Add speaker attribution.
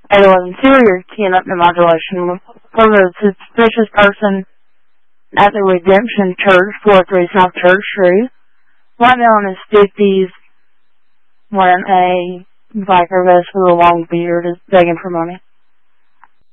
Speaker 1: 811 Sirius keying up the modulation for the suspicious person at the Redemption Church, 43 South Church Street. White male in his 50s, wearing a biker vest with a long beard, is begging for money.